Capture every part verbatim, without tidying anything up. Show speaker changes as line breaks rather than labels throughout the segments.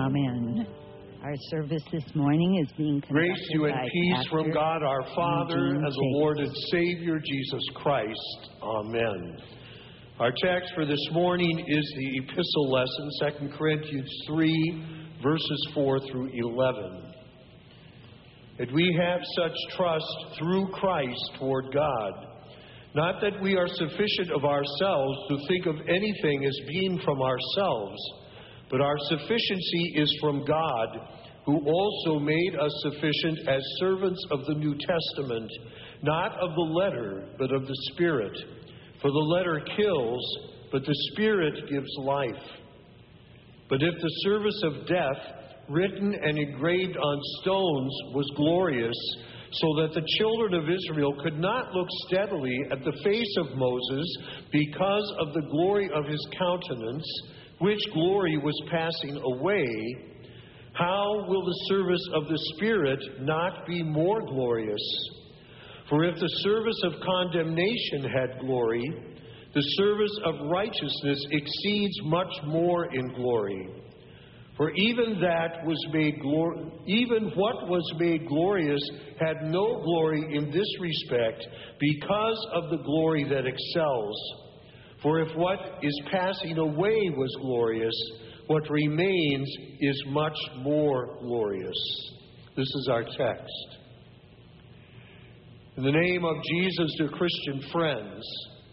Amen. Our service this morning is being conducted
Grace to you and
by
peace
Pastor
from God our Father
Eugene
and the
Chase.
Lord and Savior Jesus Christ. Amen. Our text for this morning is the epistle lesson, Second Corinthians three, verses four through eleven. And we have such trust through Christ toward God, not that we are sufficient of ourselves to think of anything as being from ourselves, but our sufficiency is from God, who also made us sufficient as servants of the New Testament, not of the letter, but of the Spirit. For the letter kills, but the Spirit gives life. But if the service of death, written and engraved on stones, was glorious, so that the children of Israel could not look steadily at the face of Moses because of the glory of his countenance, which glory was passing away, how will the service of the Spirit not be more glorious? For if the service of condemnation had glory, the service of righteousness exceeds much more in glory. For even that was made glor- even what was made glorious had no glory in this respect, because of the glory that excels. For if what is passing away was glorious, what remains is much more glorious. This is our text. In the name of Jesus, dear Christian friends,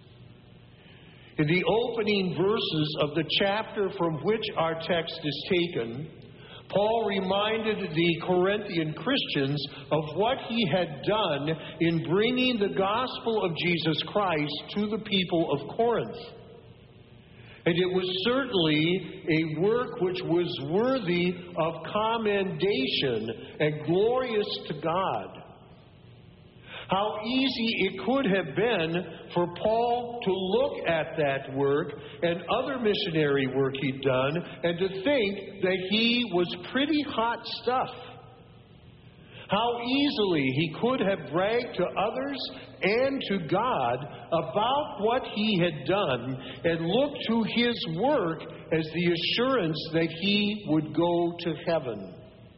in the opening verses of the chapter from which our text is taken, Paul reminded the Corinthian Christians of what he had done in bringing the gospel of Jesus Christ to the people of Corinth. And it was certainly a work which was worthy of commendation and glorious to God. How easy it could have been for Paul to look at that work and other missionary work he'd done and to think that he was pretty hot stuff. How easily he could have bragged to others and to God about what he had done and looked to his work as the assurance that he would go to heaven.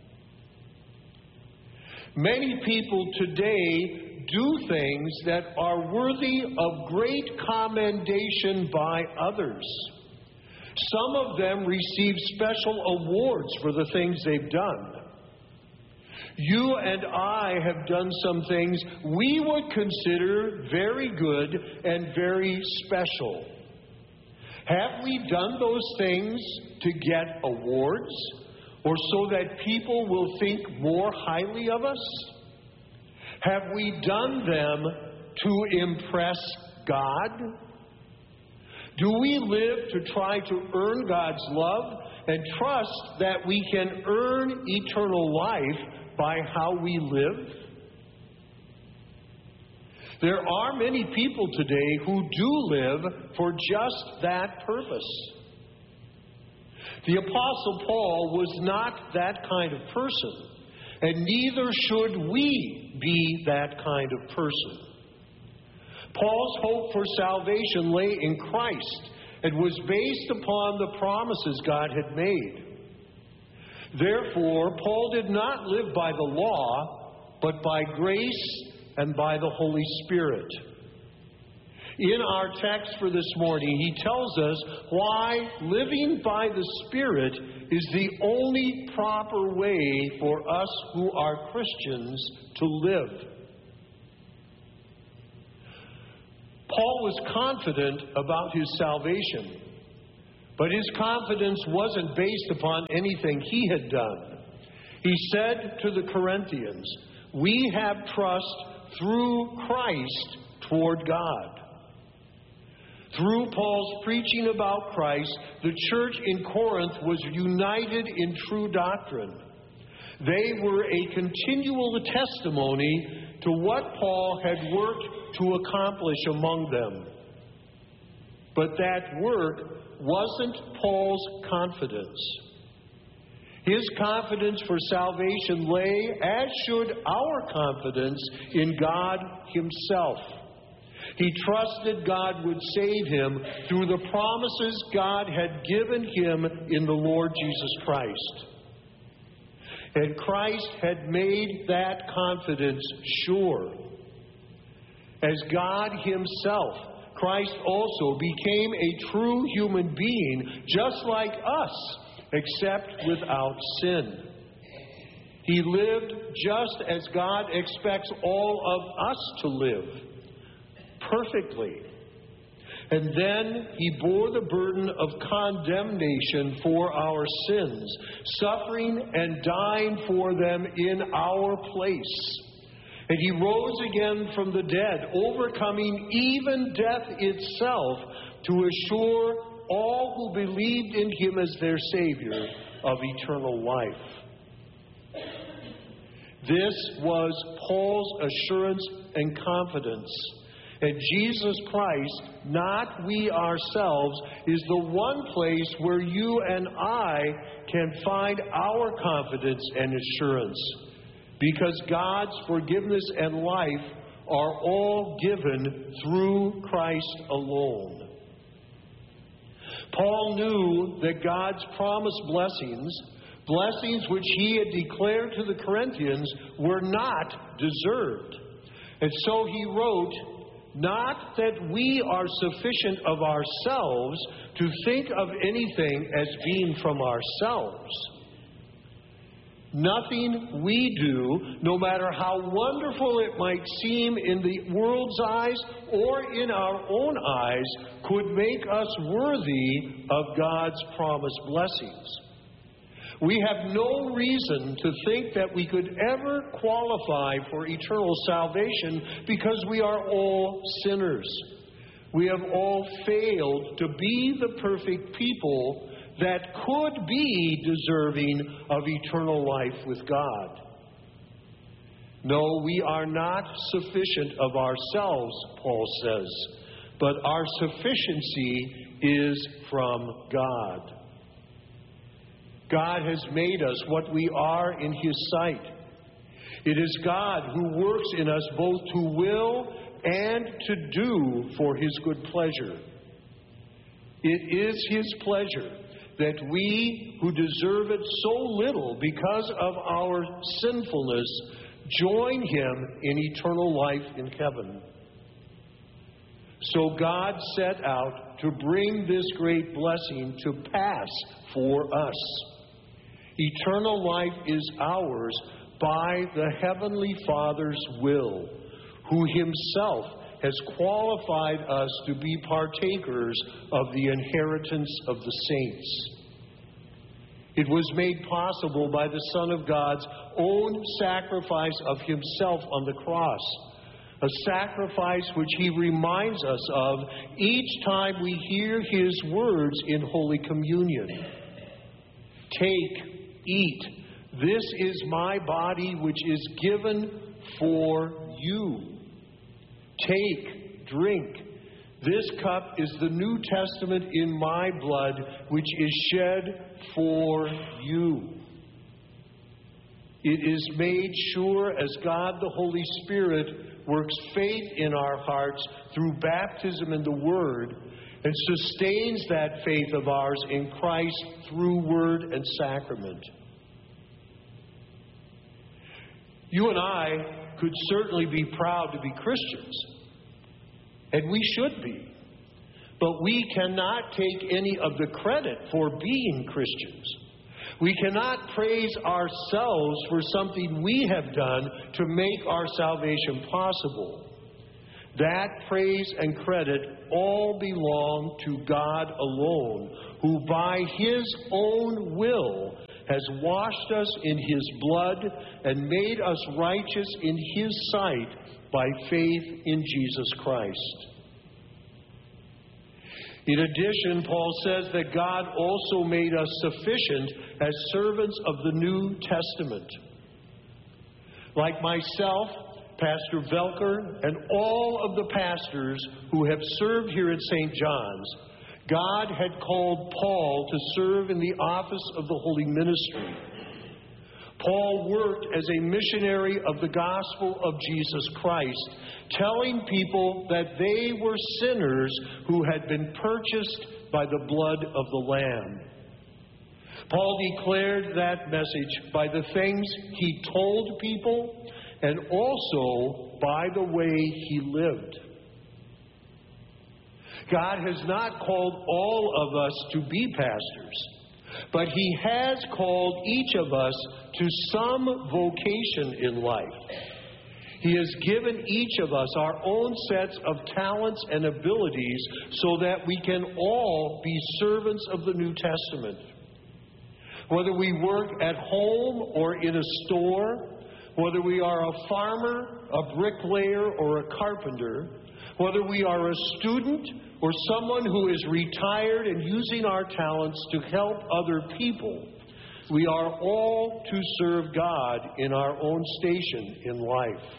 Many people today do things that are worthy of great commendation by others. Some of them receive special awards for the things they've done. You and I have done some things we would consider very good and very special. Have we done those things to get awards, or so that people will think more highly of us? Have we done them to impress God? Do we live to try to earn God's love and trust that we can earn eternal life by how we live? There are many people today who do live for just that purpose. The Apostle Paul was not that kind of person. And neither should we be that kind of person. Paul's hope for salvation lay in Christ and was based upon the promises God had made. Therefore, Paul did not live by the law, but by grace and by the Holy Spirit. In our text for this morning, he tells us why living by the Spirit is the only proper way for us who are Christians to live. Paul was confident about his salvation, but his confidence wasn't based upon anything he had done. He said to the Corinthians, "We have trust through Christ toward God." Through Paul's preaching about Christ, the church in Corinth was united in true doctrine. They were a continual testimony to what Paul had worked to accomplish among them. But that work wasn't Paul's confidence. His confidence for salvation lay, as should our confidence, in God Himself. He trusted God would save him through the promises God had given him in the Lord Jesus Christ. And Christ had made that confidence sure. As God himself, Christ also became a true human being, just like us, except without sin. He lived just as God expects all of us to live, perfectly. And then he bore the burden of condemnation for our sins, suffering and dying for them in our place. And he rose again from the dead, overcoming even death itself, to assure all who believed in him as their Savior of eternal life. This was Paul's assurance and confidence. And Jesus Christ, not we ourselves, is the one place where you and I can find our confidence and assurance, because God's forgiveness and life are all given through Christ alone. Paul knew that God's promised blessings, blessings which he had declared to the Corinthians, were not deserved. And so he wrote, not that we are sufficient of ourselves to think of anything as being from ourselves. Nothing we do, no matter how wonderful it might seem in the world's eyes or in our own eyes, could make us worthy of God's promised blessings. We have no reason to think that we could ever qualify for eternal salvation, because we are all sinners. We have all failed to be the perfect people that could be deserving of eternal life with God. No, we are not sufficient of ourselves, Paul says, but our sufficiency is from God. God has made us what we are in his sight. It is God who works in us both to will and to do for his good pleasure. It is his pleasure that we, who deserve it so little because of our sinfulness, join him in eternal life in heaven. So God set out to bring this great blessing to pass for us. Eternal life is ours by the Heavenly Father's will, who himself has qualified us to be partakers of the inheritance of the saints. It was made possible by the Son of God's own sacrifice of himself on the cross, a sacrifice which he reminds us of each time we hear his words in Holy Communion. Take, eat. This is my body which is given for you. Take, drink. This cup is the New Testament in my blood, which is shed for you. It is made sure as God the Holy Spirit works faith in our hearts through baptism in the Word, and sustains that faith of ours in Christ through word and sacrament. You and I could certainly be proud to be Christians, and we should be. But we cannot take any of the credit for being Christians. We cannot praise ourselves for something we have done to make our salvation possible. That praise and credit all belong to God alone, who by his own will has washed us in his blood and made us righteous in his sight by faith in Jesus Christ. In addition, Paul says that God also made us sufficient as servants of the New Testament. Like myself, Pastor Velker, and all of the pastors who have served here at Saint John's, God had called Paul to serve in the office of the Holy Ministry. Paul worked as a missionary of the gospel of Jesus Christ, telling people that they were sinners who had been purchased by the blood of the Lamb. Paul declared that message by the things he told people and also by the way he lived. God has not called all of us to be pastors, but he has called each of us to some vocation in life. He has given each of us our own sets of talents and abilities so that we can all be servants of the New Testament. Whether we work at home or in a store, whether we are a farmer, a bricklayer, or a carpenter, whether we are a student or someone who is retired and using our talents to help other people, we are all to serve God in our own station in life.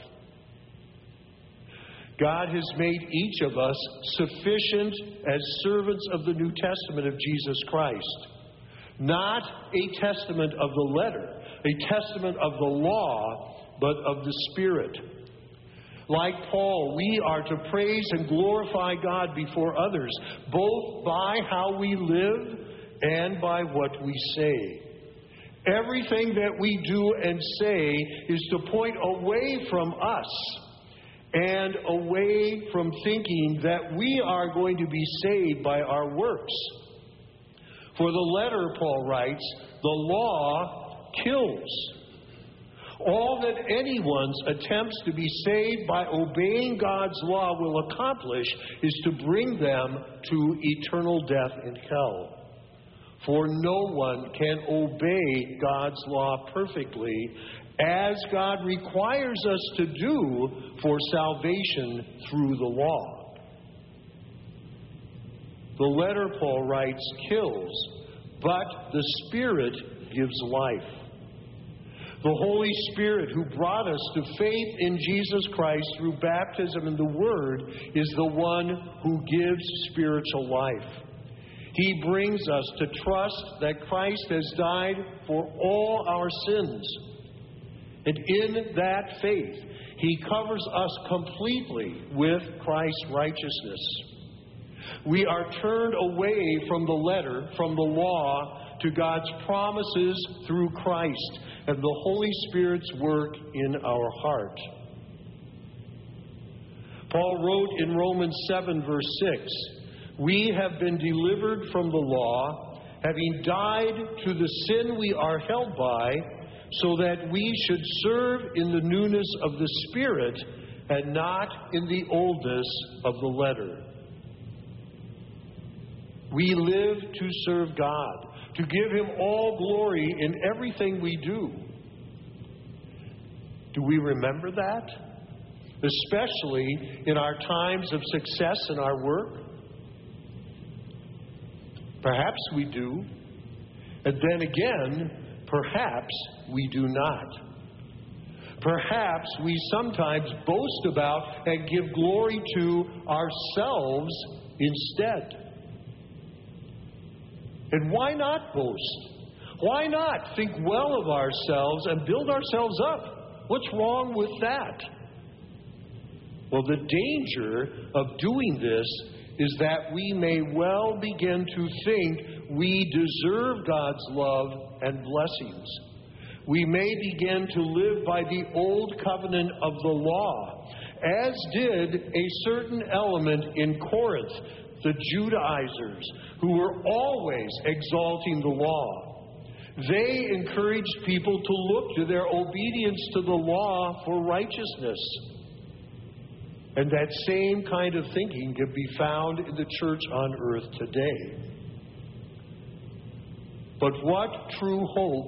God has made each of us sufficient as servants of the New Testament of Jesus Christ. Not a testament of the letter, a testament of the law, but of the Spirit. Like Paul, we are to praise and glorify God before others, both by how we live and by what we say. Everything that we do and say is to point away from us and away from thinking that we are going to be saved by our works. For the letter, Paul writes, the law kills. All that anyone's attempts to be saved by obeying God's law will accomplish is to bring them to eternal death in hell. For no one can obey God's law perfectly, as God requires us to do for salvation through the law. The letter, Paul writes, kills, but the Spirit gives life. The Holy Spirit, who brought us to faith in Jesus Christ through baptism and the Word, is the one who gives spiritual life. He brings us to trust that Christ has died for all our sins. And in that faith, He covers us completely with Christ's righteousness. We are turned away from the letter, from the law, to God's promises through Christ and the Holy Spirit's work in our heart. Paul wrote in Romans seven, verse six, we have been delivered from the law, having died to the sin we are held by, so that we should serve in the newness of the Spirit and not in the oldness of the letter. We live to serve God, to give Him all glory in everything we do. Do we remember that? Especially in our times of success in our work? Perhaps we do. And then again, perhaps we do not. Perhaps we sometimes boast about and give glory to ourselves instead. And why not boast? Why not think well of ourselves and build ourselves up? What's wrong with that? Well, the danger of doing this is that we may well begin to think we deserve God's love and blessings. We may begin to live by the old covenant of the law, as did a certain element in Corinth, the Judaizers, who were always exalting the law. They encouraged people to look to their obedience to the law for righteousness. And that same kind of thinking can be found in the church on earth today. But what true hope